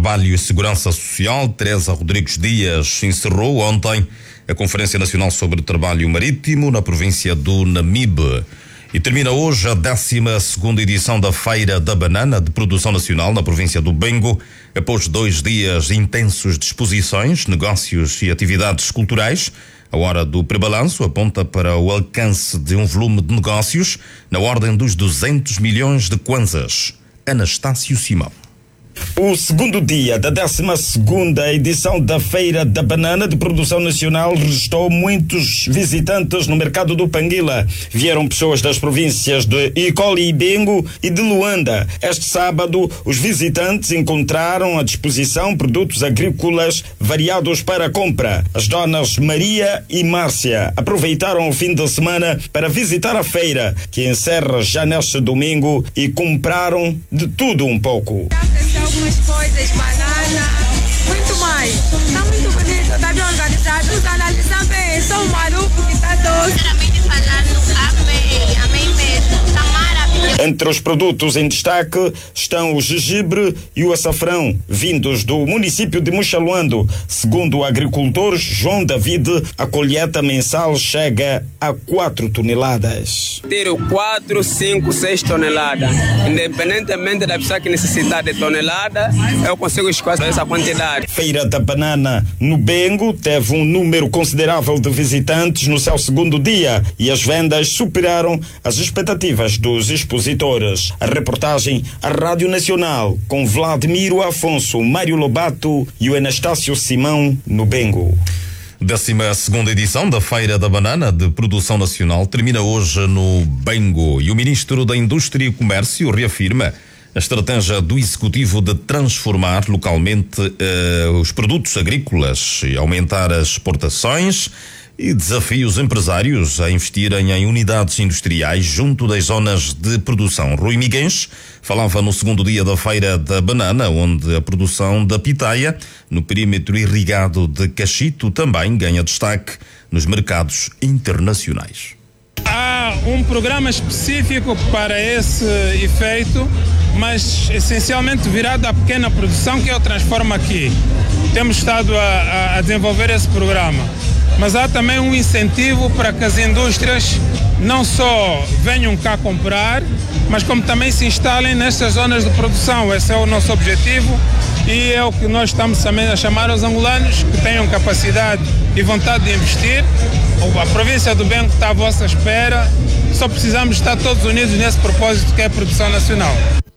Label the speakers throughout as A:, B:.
A: Trabalho e Segurança Social, Teresa Rodrigues Dias, encerrou ontem a Conferência Nacional sobre Trabalho Marítimo na província do Namibe. E termina hoje a 12ª edição da Feira da Banana de Produção Nacional na província do Bengo, após 2 dias intensos de exposições, negócios e atividades culturais. A hora do prebalanço aponta para o alcance de um volume de negócios na ordem dos 200 milhões de kwanzas. Anastácio Simão.
B: O segundo dia da 12ª edição da Feira da Banana de Produção Nacional registrou muitos visitantes no mercado do Panguila. Vieram pessoas das províncias de Icoli e Bengo e de Luanda. Este sábado, os visitantes encontraram à disposição produtos agrícolas variados para a compra. As donas Maria e Márcia aproveitaram o fim de semana para visitar a feira, que encerra já neste domingo, e compraram de tudo um pouco.
C: Algumas coisas, banana, muito mais. Está muito bonito, está bem organizado. Os analisam bem, sou um maluco que está doce.
D: Sinceramente falando, amei mesmo. Está maravilhoso.
B: Entre os produtos em destaque estão o gengibre e o açafrão, vindos do município de Muxaluando. Segundo o agricultor João David, a colheita mensal chega a 4 toneladas.
E: Tiro 4, 5, 6 toneladas. Independentemente da pessoa que necessitar de tonelada, eu consigo escolher essa quantidade.
B: Feira da Banana no Bengo teve um número considerável de visitantes no seu segundo dia e as vendas superaram as expectativas dos expositores. A reportagem à Rádio Nacional com Vladimiro Afonso, Mário Lobato e o Anastácio Simão no Bengo.
A: 12ª edição da Feira da Banana de Produção Nacional termina hoje no Bengo e o Ministro da Indústria e Comércio reafirma a estratégia do Executivo de transformar localmente os produtos agrícolas e aumentar as exportações, e desafia os empresários a investirem em unidades industriais junto das zonas de produção. Rui Miguens falava no segundo dia da Feira da Banana, onde a produção da pitaia no perímetro irrigado de Cachito também ganha destaque nos mercados internacionais.
F: Há um programa específico para esse efeito, mas essencialmente virado à pequena produção, que é o Transforma Aqui. Temos estado a desenvolver esse programa. Mas há também um incentivo para que as indústrias não só venham cá comprar, mas como também se instalem nestas zonas de produção. Esse é o nosso objetivo e é o que nós estamos também a chamar aos angolanos que tenham capacidade e vontade de investir. A província do Bengo está à vossa espera, só precisamos estar todos unidos nesse propósito que é a produção nacional.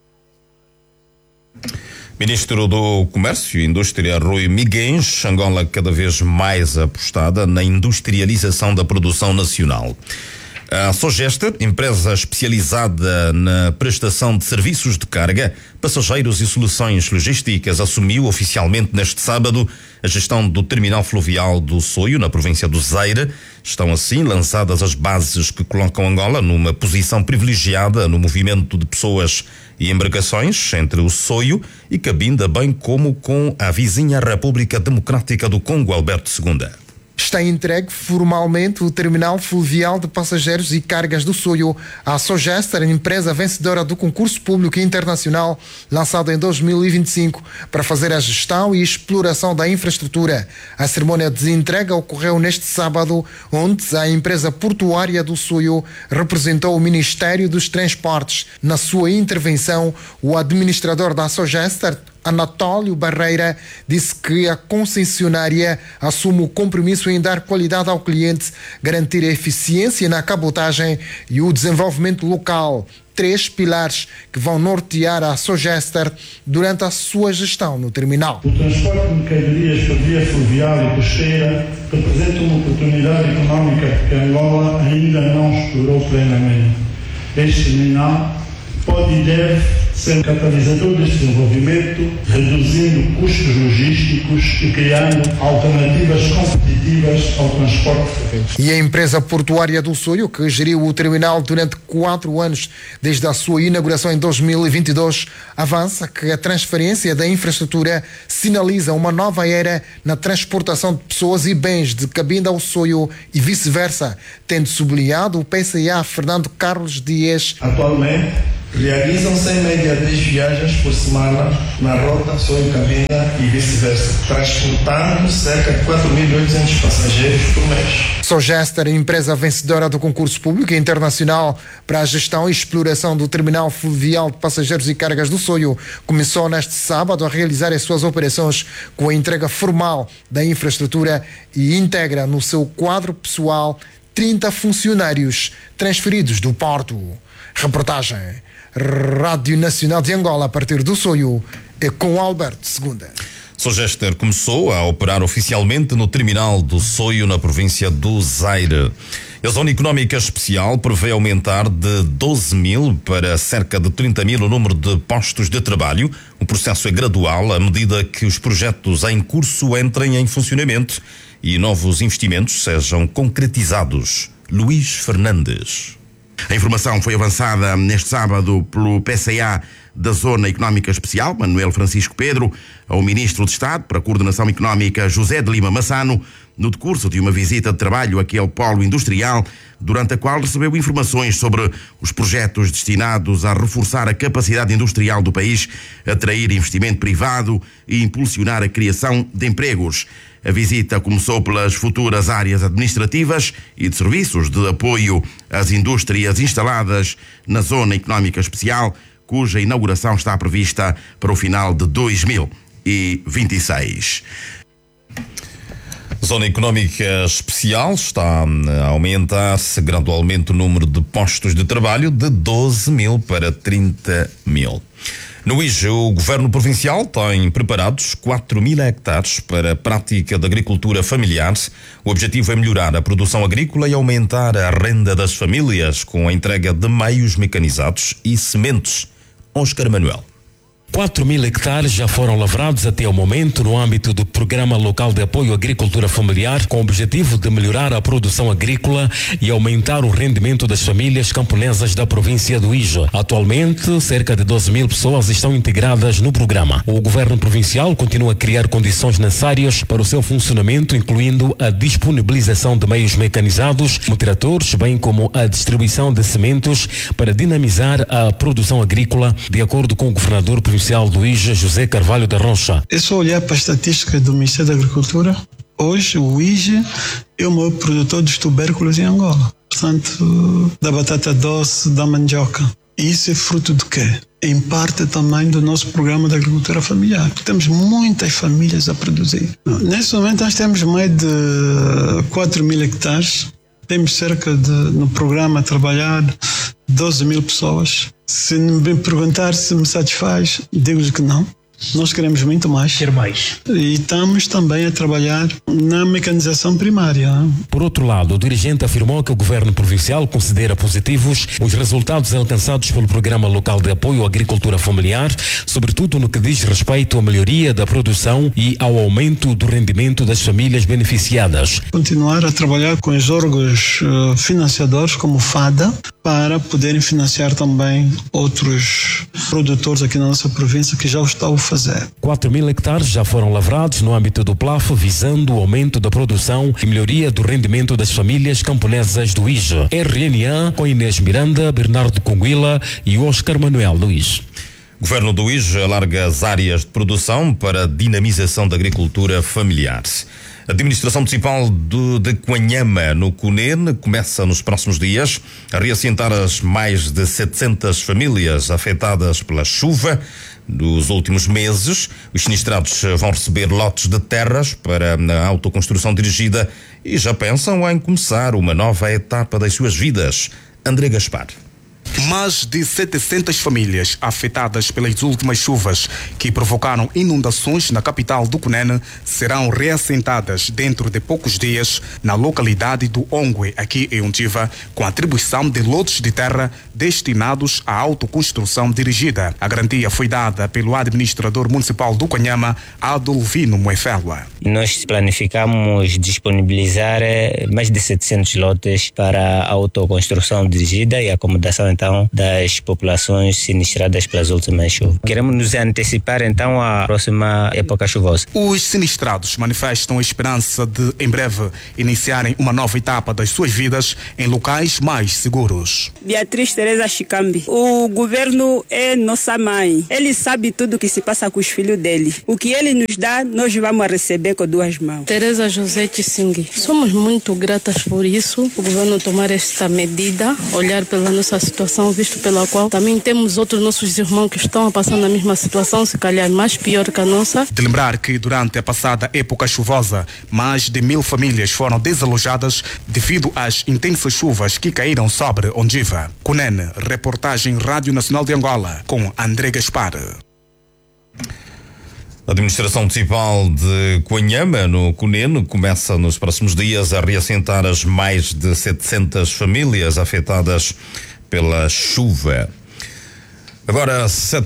A: Ministro do Comércio e Indústria Rui Miguens, Angola cada vez mais apostada na industrialização da produção nacional. A Sogester, empresa especializada na prestação de serviços de carga, passageiros e soluções logísticas, assumiu oficialmente neste sábado a gestão do terminal fluvial do Soio, na província do Zaire. Estão assim lançadas as bases que colocam Angola numa posição privilegiada no movimento de pessoas e embarcações entre o Soio e Cabinda, bem como com a vizinha República Democrática do Congo, Alberto II.
G: Está entregue formalmente o terminal fluvial de passageiros e cargas do Soio à Sogester, empresa vencedora do concurso público internacional lançado em 2025 para fazer a gestão e exploração da infraestrutura. A cerimônia de entrega ocorreu neste sábado, onde a empresa portuária do Soio representou o Ministério dos Transportes. Na sua intervenção, o administrador da Sogester, Anatólio Barreira, disse que a concessionária assume o compromisso em dar qualidade ao cliente, garantir a eficiência na cabotagem e o desenvolvimento local. 3 pilares que vão nortear a Sogester durante a sua gestão no terminal.
H: O transporte de mercadorias por via fluvial e costeira representa uma oportunidade económica que Angola ainda não explorou plenamente. Este terminal pode e deve ser um catalisador deste desenvolvimento, reduzindo custos logísticos e criando alternativas competitivas ao transporte terrestre.
G: E a empresa portuária do Soio, que geriu o terminal durante 4 anos desde a sua inauguração em 2022, avança que a transferência da infraestrutura sinaliza uma nova era na transportação de pessoas e bens de Cabinda ao Soio e vice-versa, tendo sublinhado o PCA Fernando Carlos Dias.
H: Atualmente, Realizam-se em média 10 viagens por semana na rota Sonho-Cabinda e vice-versa, transportando cerca de 4.800 passageiros por mês.
G: Sogester, empresa vencedora do concurso público internacional para a gestão e exploração do terminal fluvial de passageiros e cargas do Soio, começou neste sábado a realizar as suas operações com a entrega formal da infraestrutura e integra no seu quadro pessoal 30 funcionários transferidos do porto. Reportagem Rádio Nacional de Angola, a partir do Soio, é com Alberto Segunda.
A: Sogester começou a operar oficialmente no terminal do Soio, na província do Zaire. A Zona Económica Especial prevê aumentar de 12 mil para cerca de 30 mil o número de postos de trabalho. O processo é gradual à medida que os projetos em curso entrem em funcionamento e novos investimentos sejam concretizados. Luís Fernandes.
I: A informação foi avançada neste sábado pelo PCA da Zona Económica Especial, Manuel Francisco Pedro, ao Ministro de Estado para a Coordenação Económica, José de Lima Massano, no decurso de uma visita de trabalho àquele polo industrial, durante a qual recebeu informações sobre os projetos destinados a reforçar a capacidade industrial do país, atrair investimento privado e impulsionar a criação de empregos. A visita começou pelas futuras áreas administrativas e de serviços de apoio às indústrias instaladas na Zona Económica Especial, cuja inauguração está prevista para o final de 2026.
A: Zona Económica Especial está a aumentar-se gradualmente o número de postos de trabalho de 12 mil para 30 mil. No IJE, o Governo Provincial tem preparados 4.000 hectares para a prática da agricultura familiar. O objetivo é melhorar a produção agrícola e aumentar a renda das famílias com a entrega de meios mecanizados e sementes. Oscar Manuel.
J: 4.000 hectares já foram lavrados até o momento no âmbito do Programa Local de Apoio à Agricultura Familiar, com o objetivo de melhorar a produção agrícola e aumentar o rendimento das famílias camponesas da província do IJE. Atualmente, cerca de 12 mil pessoas estão integradas no programa. O Governo Provincial continua a criar condições necessárias para o seu funcionamento, incluindo a disponibilização de meios mecanizados, tratores, bem como a distribuição de sementes para dinamizar a produção agrícola, de acordo com o Governador Provincial do IJE, José Carvalho da Rocha.
K: É só olhar para a estatística do Ministério da Agricultura. Hoje o IJE é o maior produtor dos tubérculos em Angola. Portanto, da batata doce, da mandioca. E isso é fruto de quê? Em parte também do nosso programa de agricultura familiar. Temos muitas famílias a produzir. Nesse momento nós temos mais de 4.000 hectares. Temos cerca de, no programa, a trabalhar 12 mil pessoas. Se me perguntar se me satisfaz, digo-lhe que não. Nós queremos muito mais.
J: Quer mais.
K: E estamos também a trabalhar na mecanização primária.
J: Por outro lado, o dirigente afirmou que o Governo Provincial considera positivos os resultados alcançados pelo Programa Local de Apoio à Agricultura Familiar, sobretudo no que diz respeito à melhoria da produção e ao aumento do rendimento das famílias beneficiadas.
K: Continuar a trabalhar com os órgãos financiadores, como o FADA, para poderem financiar também outros produtores aqui na nossa província que já o estão a fazer.
J: 4.000 hectares já foram lavrados no âmbito do PLAF, visando o aumento da produção e melhoria do rendimento das famílias camponesas do IJE. RNA com Inês Miranda, Bernardo Conguila e Oscar Manuel Luís.
A: O Governo do IJE alarga as áreas de produção para a dinamização da agricultura familiar. A administração municipal de Coanhama, no Cunene, começa nos próximos dias a reassentar as mais de 700 famílias afetadas pela chuva dos últimos meses. Os sinistrados vão receber lotes de terras para a autoconstrução dirigida e já pensam em começar uma nova etapa das suas vidas. André Gaspar.
L: Mais de 700 famílias afetadas pelas últimas chuvas que provocaram inundações na capital do Cunene serão reassentadas dentro de poucos dias na localidade do Ongwe, aqui em Undiva, com a atribuição de lotes de terra destinados à autoconstrução dirigida. A garantia foi dada pelo administrador municipal do Coanhama, Adolfino Moefela.
M: Nós planificamos disponibilizar mais de 700 lotes para a autoconstrução dirigida e acomodação então recuperação das populações sinistradas pelas últimas chuvas. Queremos nos antecipar então à próxima época chuvosa.
L: Os sinistrados manifestam a esperança de, em breve, iniciarem uma nova etapa das suas vidas em locais mais seguros.
N: Beatriz Teresa Chicambi. O governo é nossa mãe. Ele sabe tudo o que se passa com os filhos dele. O que ele nos dá, nós vamos receber com duas mãos.
O: Teresa José Tsing. Somos muito gratas por isso, o governo tomar esta medida, olhar pela nossa situação, visto pela qual também temos outros nossos irmãos que estão a passar na mesma situação, se calhar mais pior que a nossa.
L: De lembrar que durante a passada época chuvosa, mais de 1000 famílias foram desalojadas devido às intensas chuvas que caíram sobre Ondiva. Cunene, reportagem Rádio Nacional de Angola, com André Gaspar.
A: A administração municipal de Coanhama, no Cunene, começa nos próximos dias a reassentar as mais de 700 famílias afetadas pela chuva. Agora,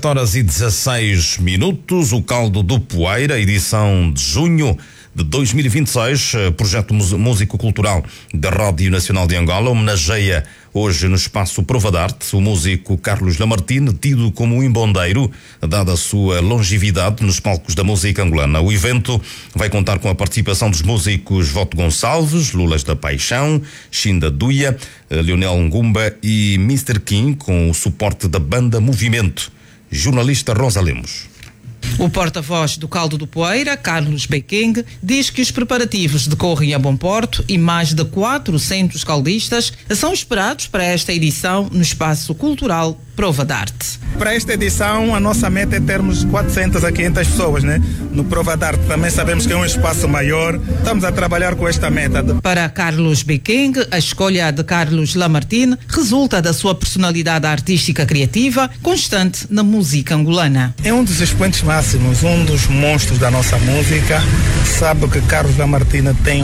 A: 7h16, o Caldo do Poeira, edição de junho de 2026, projeto músico-cultural da Rádio Nacional de Angola, homenageia hoje no espaço Prova de Arte o músico Carlos Lamartine, tido como um embondeiro, dada a sua longevidade nos palcos da música angolana. O evento vai contar com a participação dos músicos Voto Gonçalves, Lulas da Paixão, Xinda Duia, Leonel Ngumba e Mr. King, com o suporte da banda Movimento. Jornalista Rosa Lemos.
P: O porta-voz do Caldo do Poeira, Carlos Beking, diz que os preparativos decorrem a bom porto e mais de 400 caldistas são esperados para esta edição no espaço cultural Prova de Arte.
Q: Para esta edição, a nossa meta é termos 400 a 500 pessoas, né? No Prova de Arte. Também sabemos que é um espaço maior. Estamos a trabalhar com esta meta.
P: Para Carlos Beking, a escolha de Carlos Lamartine resulta da sua personalidade artística criativa, constante na música angolana.
Q: É um dos expoentes máximos, um dos monstros da nossa música. Sabe que Carlos Lamartine tem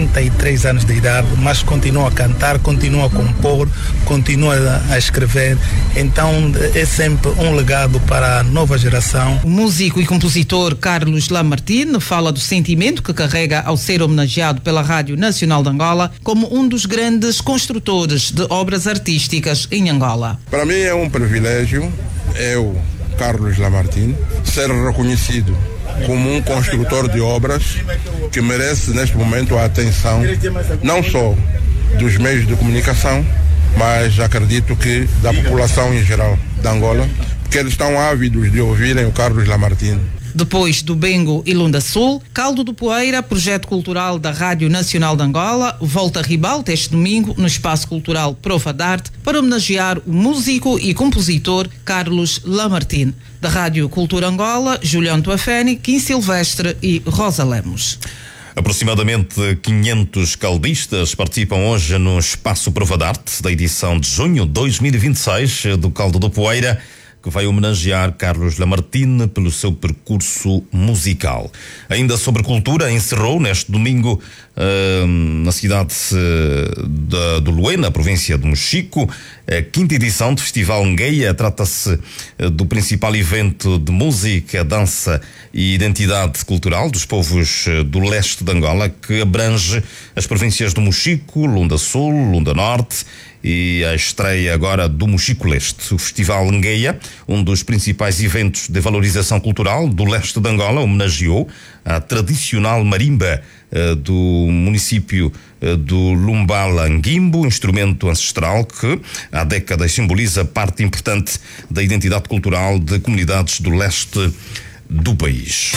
Q: 83 anos de idade, mas continua a cantar, continua a compor, continua a escrever. Então é sempre um legado para a nova geração.
P: O músico e compositor Carlos Lamartine fala do sentimento que carrega ao ser homenageado pela Rádio Nacional de Angola como um dos grandes construtores de obras artísticas em Angola.
R: Para mim é um privilégio, eu, Carlos Lamartine, ser reconhecido como um construtor de obras que merece neste momento a atenção não só dos meios de comunicação, mas acredito que da população em geral de Angola, porque eles estão ávidos de ouvirem o Carlos Lamartine.
P: Depois do Bengo e Lunda Sul, Caldo do Poeira, projeto cultural da Rádio Nacional de Angola, volta a Ribalta este domingo no Espaço Cultural Prova de Arte para homenagear o músico e compositor Carlos Lamartine. Da Rádio Cultura Angola, Julião Tuafeni, Kim Silvestre e Rosa Lemos.
A: Aproximadamente 500 caldistas participam hoje no Espaço Prova de Arte da edição de junho de 2026 do Caldo do Poeira, que vai homenagear Carlos Lamartine pelo seu percurso musical. Ainda sobre cultura, encerrou neste domingo na cidade do Lué, na província de Mochico, a 5ª edição do Festival Ngueia. Trata-se do principal evento de música, dança e identidade cultural dos povos do leste de Angola, que abrange as províncias do Mochico, Lunda Sul, Lunda Norte e a estreia agora do Mochico Leste. O Festival Ngueia, um dos principais eventos de valorização cultural do leste de Angola, homenageou a tradicional marimba do município do Lumbala Nguimbo, instrumento ancestral que há décadas simboliza parte importante da identidade cultural de comunidades do leste do país.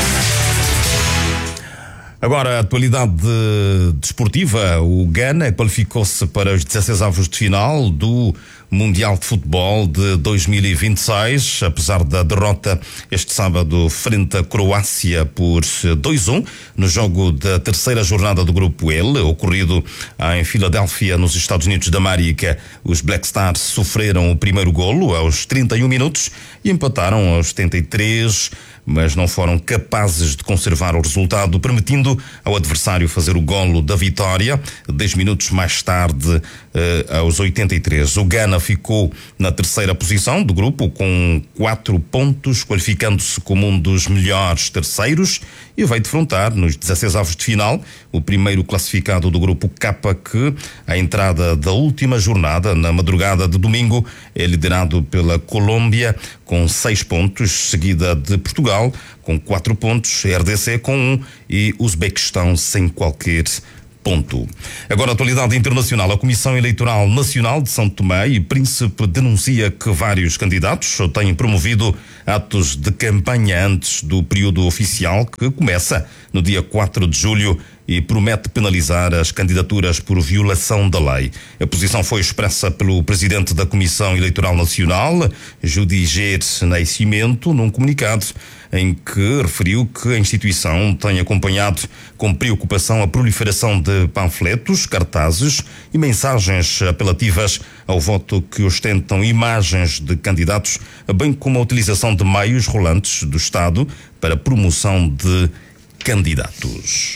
A: Agora, a atualidade desportiva. O Ghana qualificou-se para os 16avos de final do Mundial de Futebol de 2026, apesar da derrota este sábado frente à Croácia por 2-1, no jogo da terceira jornada do Grupo L, ocorrido em Filadélfia, nos Estados Unidos da América. Os Black Stars sofreram o primeiro golo aos 31 minutos e empataram aos 73 mas não foram capazes de conservar o resultado, permitindo ao adversário fazer o golo da vitória. 10 minutos mais tarde, aos 83, o Ghana ficou na terceira posição do grupo com 4 pontos, qualificando-se como um dos melhores terceiros, e vai defrontar nos 16avos de final o primeiro classificado do grupo K, que à entrada da última jornada, na madrugada de domingo, é liderado pela Colômbia com 6 pontos, seguida de Portugal com 4 pontos, RDC com 1 e Uzbequistão sem qualquer ponto. Agora, a atualidade internacional. A Comissão Eleitoral Nacional de São Tomé e Príncipe denuncia que vários candidatos têm promovido atos de campanha antes do período oficial, que começa no dia 4 de julho e promete penalizar as candidaturas por violação da lei. A posição foi expressa pelo presidente da Comissão Eleitoral Nacional, Judiger Nascimento, num comunicado em que referiu que a instituição tem acompanhado com preocupação a proliferação de panfletos, cartazes e mensagens apelativas ao voto que ostentam imagens de candidatos, bem como a utilização de meios rolantes do Estado para promoção de candidatos.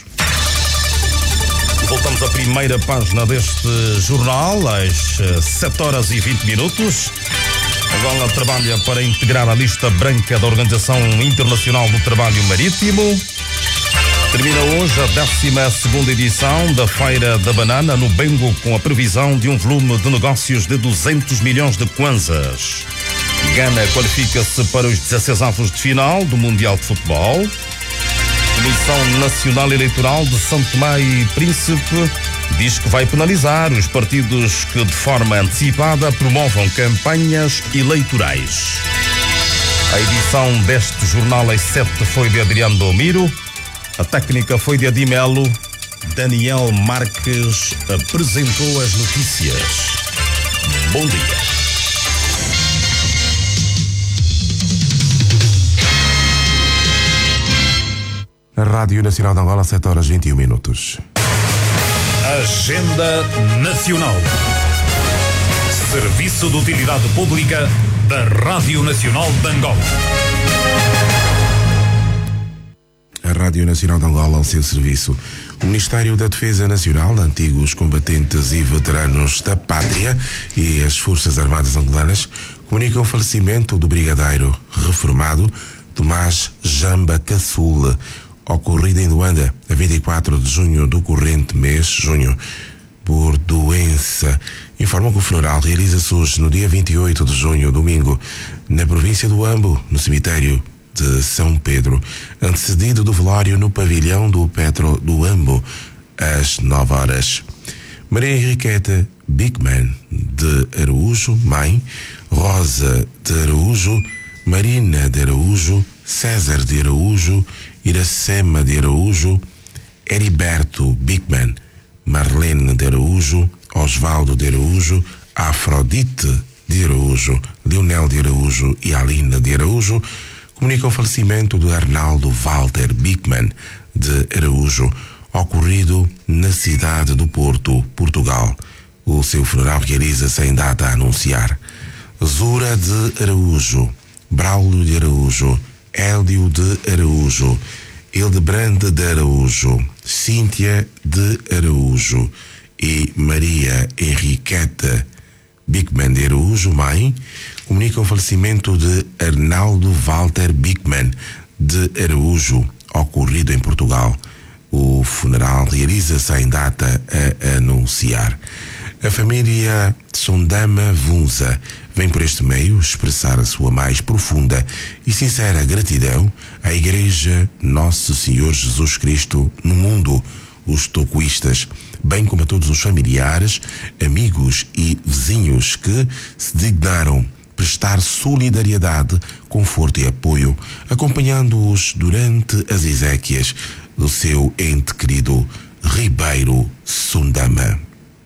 A: Voltamos à primeira página deste jornal, às 7h20. Angola trabalha para integrar a lista branca da Organização Internacional do Trabalho Marítimo. Termina hoje a 12ª edição da Feira da Banana no Bengo, com a previsão de um volume de negócios de 200 milhões de kwanzas. Ghana qualifica-se para os 16avos de final do Mundial de Futebol. Comissão Nacional Eleitoral de São Tomé e Príncipe diz que vai penalizar os partidos que de forma antecipada promovam campanhas eleitorais. A edição deste jornal às 7 foi de Adriano Domiro, a técnica foi de Adimelo. Daniel Marques apresentou as notícias. Bom dia.
I: A Rádio Nacional de Angola, 7h21.
S: Agenda Nacional. Serviço de Utilidade Pública da Rádio Nacional de Angola.
I: A Rádio Nacional de Angola ao seu serviço. O Ministério da Defesa Nacional, antigos combatentes e veteranos da pátria e as Forças Armadas angolanas comunicam o falecimento do brigadeiro reformado Tomás Jamba Caçula, ocorrido em Luanda a 24 de junho do corrente mês, junho, por doença. Informam que o funeral realiza-se hoje, no dia 28 de junho, domingo, na província do Ambo, no cemitério de São Pedro, antecedido do velório no pavilhão do Petro do Ambo, às 9h. Maria Henriqueta Bigman de Araújo, mãe, Rosa de Araújo, Marina de Araújo, César de Araújo, Iracema de Araújo, Heriberto Bigman, Marlene de Araújo, Osvaldo de Araújo, Afrodite de Araújo, Leonel de Araújo e Alina de Araújo comunicam o falecimento de Arnaldo Walter Bigman de Araújo, ocorrido na cidade do Porto, Portugal. O seu funeral realiza-se em data a anunciar. Zura de Araújo, Braulio de Araújo, Hélio de Araújo, Hildebrande de Araújo, Cíntia de Araújo e Maria Henriqueta Bigman de Araújo, mãe, comunicam o falecimento de Arnaldo Walter Bigman de Araújo, ocorrido em Portugal. O funeral realiza-se em data a anunciar. A família Sondama Vunza vem por este meio expressar a sua mais profunda e sincera gratidão à Igreja Nosso Senhor Jesus Cristo no mundo, os tocoístas, bem como a todos os familiares, amigos e vizinhos que se dignaram prestar solidariedade, conforto e apoio, acompanhando-os durante as exéquias do seu ente querido Ribeiro Sondama.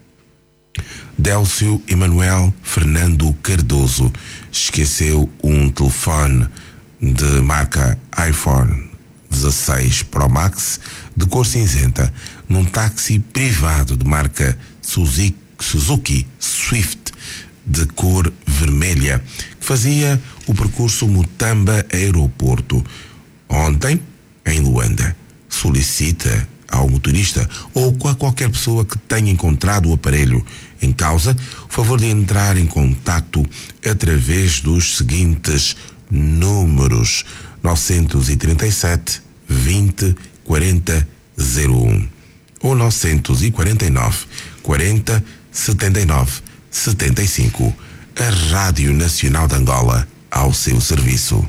I: Délcio Emanuel Fernando Cardoso esqueceu um telefone de marca iPhone 16 Pro Max de cor cinzenta num táxi privado de marca Suzuki Swift de cor vermelha que fazia o percurso Mutamba Aeroporto.
T: ontem em Luanda. Solicita ao motorista ou a qualquer pessoa que tenha encontrado o aparelho em causa o favor de entrar em contato através dos seguintes números: 937 20 40 01 ou 949 40 79 75. A Rádio Nacional de Angola ao seu serviço.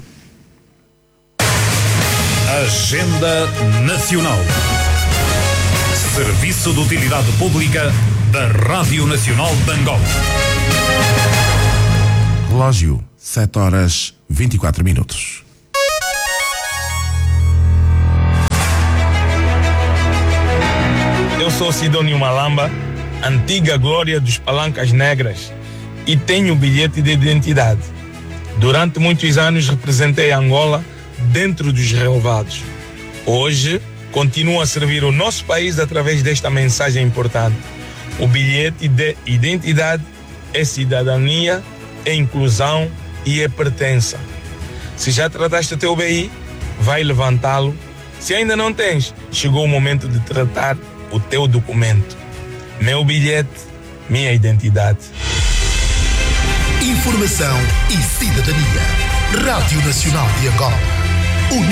S: Agenda Nacional. Serviço de Utilidade Pública da Rádio Nacional de Angola.
T: Relógio, 7h24.
U: Eu sou Sidônio Malamba, antiga glória dos Palancas Negras, e tenho bilhete de identidade. Durante muitos anos representei Angola dentro dos relevados. Hoje, continuo a servir o nosso país através desta mensagem importante. O bilhete de identidade é cidadania, é inclusão e é pertença. Se já trataste o teu BI, vai levantá-lo. Se ainda não tens, chegou o momento de tratar o teu documento. Meu bilhete, minha identidade.
V: Informação e cidadania. Rádio Nacional de Angola.